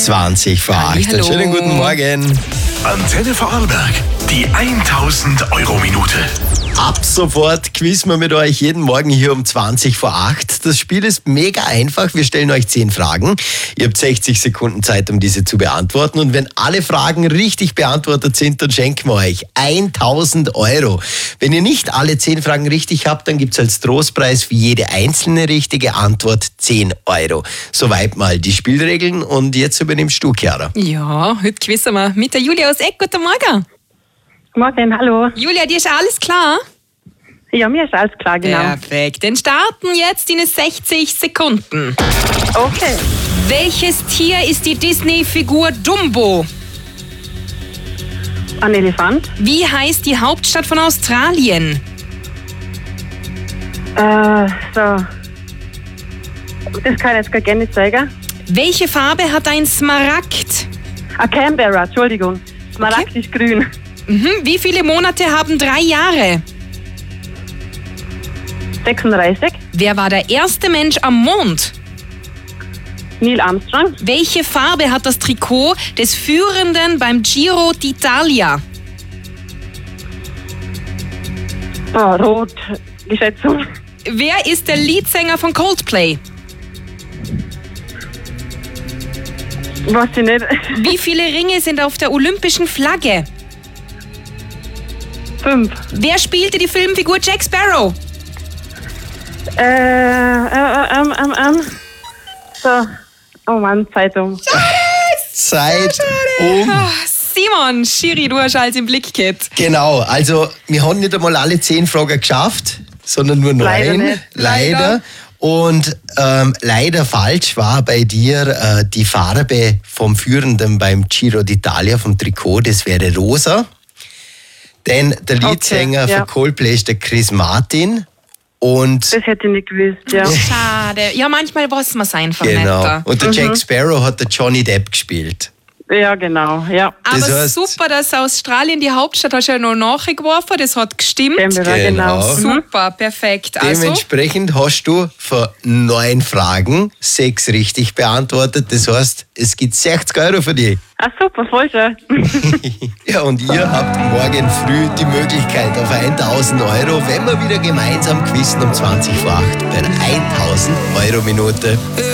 20 vor 8. Hallo. Schönen guten Morgen. Antenne Vorarlberg, die 1000-Euro-Minute. Ab sofort quizzen wir mit euch jeden Morgen hier um 20 vor 8. Das Spiel ist mega einfach. Wir stellen euch 10 Fragen. Ihr habt 60 Sekunden Zeit, um diese zu beantworten. Und wenn alle Fragen richtig beantwortet sind, dann schenken wir euch 1000 Euro. Wenn ihr nicht alle 10 Fragen richtig habt, dann gibt es als Trostpreis für jede einzelne richtige Antwort 10 Euro. Soweit mal die Spielregeln. Und jetzt übernimmst du, Chiara. Ja, heute quizzen wir mit der Julia aus Eck. Guten Morgen. Morgen, hallo. Julia, dir ist alles klar? Ja, mir ist alles klar, genau. Perfekt. Dann starten jetzt deine 60 Sekunden. Okay. Welches Tier ist die Disney-Figur Dumbo? Ein Elefant. Wie heißt die Hauptstadt von Australien? Das kann ich jetzt gar gerne nicht sagen. Welche Farbe hat ein Smaragd? Canberra, Entschuldigung. Smaragd ist grün. Wie viele Monate haben 3 Jahre? 36. Wer war der erste Mensch am Mond? Neil Armstrong. Welche Farbe hat das Trikot des Führenden beim Giro d'Italia? Rot, Geschätzung. Wer ist der Leadsänger von Coldplay? Weiß ich nicht. Wie viele Ringe sind auf der olympischen Flagge? 5. Wer spielte die Filmfigur Jack Sparrow? Oh Mann, Zeitung. Zeit um. Simon, Schiri, du hast alles im Blick gehabt. Genau, also wir haben nicht einmal alle 10 Fragen geschafft, sondern nur 9. Leider nicht. Leider. Und leider falsch war bei dir die Farbe vom Führenden beim Giro d'Italia, vom Trikot, das wäre rosa. Denn der Leadsänger von Coldplay ist der Chris Martin. Und Das hätte ich nicht gewusst, ja. Schade. Ja, manchmal weiß man es einfach genau. nicht. Und der Jack Sparrow hat der Johnny Depp gespielt. Ja, genau, ja. Aber Das heißt- super, dass Australien die Hauptstadt hast du ja noch nachgeworfen, das hat gestimmt. Canberra, Genau. genau. Super, perfekt. Also, Dementsprechend hast du von 9 Fragen 6 richtig beantwortet. Das heißt, es gibt 60 Euro für dich. Super, voll schön. Ja, und ihr habt morgen früh die Möglichkeit auf 1000 Euro, wenn wir wieder gemeinsam quizzen um 20 vor 8 bei der 1000 Euro Minute.